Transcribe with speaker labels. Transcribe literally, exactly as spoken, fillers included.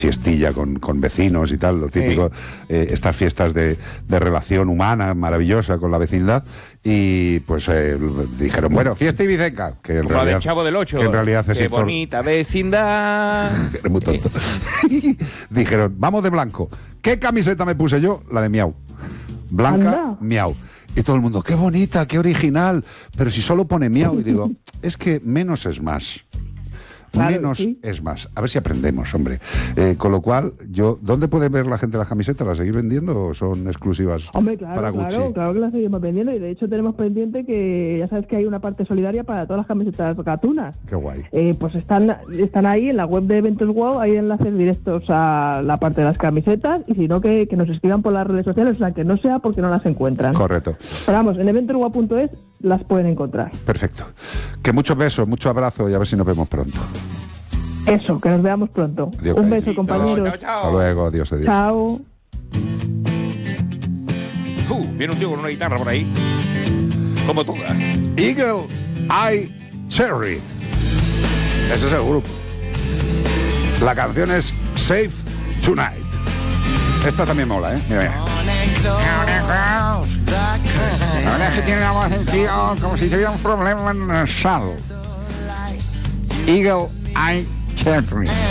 Speaker 1: fiestilla con, con vecinos y tal, lo típico, sí. eh, estas fiestas de, de relación humana maravillosa con la vecindad, y pues eh, dijeron, bueno, fiesta ibicenca, que en
Speaker 2: Como
Speaker 1: realidad,
Speaker 2: la del Chavo del Ocho,
Speaker 1: que en realidad es
Speaker 2: qué
Speaker 1: Héctor...
Speaker 2: bonita vecindad.
Speaker 1: Eres muy tonto. Dijeron, vamos de blanco. ¿Qué camiseta me puse yo? La de Miau. Blanca,
Speaker 3: Anda.
Speaker 1: Miau. Y todo el mundo, qué bonita, qué original. Pero si solo pone Miau, y digo, es que menos es más.
Speaker 3: Claro,
Speaker 1: Menos
Speaker 3: sí.
Speaker 1: es más. A ver si aprendemos, hombre. Eh, con lo cual, yo, ¿dónde puede ver la gente las camisetas? ¿Las seguís vendiendo o son exclusivas
Speaker 3: Hombre, claro,
Speaker 1: para Gucci?
Speaker 3: claro, claro que las seguimos vendiendo, y de hecho tenemos pendiente que ya sabes que hay una parte solidaria para todas las camisetas gatunas.
Speaker 1: Qué guay.
Speaker 3: Eh, pues están están ahí en la web de Eventos Wow, hay enlaces directos a la parte de las camisetas, y si no, que, que nos escriban por las redes sociales, o sea, que no sea porque no las encuentran.
Speaker 1: Correcto.
Speaker 3: Pero vamos, en eventos wow punto es las pueden encontrar.
Speaker 1: Perfecto. Que muchos besos, mucho abrazo y a ver si nos vemos pronto.
Speaker 3: Eso, que nos veamos pronto.
Speaker 1: Dios,
Speaker 3: Un
Speaker 1: cariñito.
Speaker 3: beso, compañeros.
Speaker 2: Chao, chao.
Speaker 1: Hasta luego, adiós, adiós.
Speaker 3: Chao.
Speaker 2: Uh, viene un tío con una guitarra por ahí. Como toda.
Speaker 1: Eagle Eye Cherry. Ese es el grupo. La canción es Safe Tonight. Esta también mola, ¿eh? Mira, mira. Ahora es que tiene la voz en tío como si tuviera un problema nasal. Eagle Eye Cherry.